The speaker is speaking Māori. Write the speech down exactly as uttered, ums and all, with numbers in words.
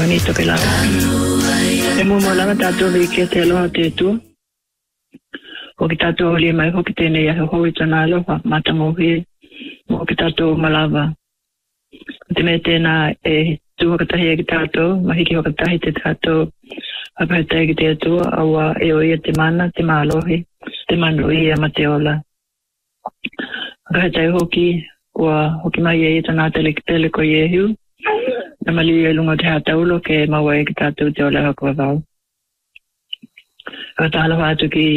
manito ke la. E mo mo la tato vi ke te lo te tu. O ki tato li mai ho ki te ne ho ho tana lo mata mo hi. Mo ki tato malava. Te me te na e tu ka tahi ki tato, mahi ki ho ka tahi te tato. Apa te ki te tu awa e o ia te mana te malohi. Te manu ia ma te ola. Ka tai hoki wa hoki mai e tana tele tele ko yehu. Na mali e lunga te hataulo ke mawa e ki tato te ola ko va. Ka tala wa tu ki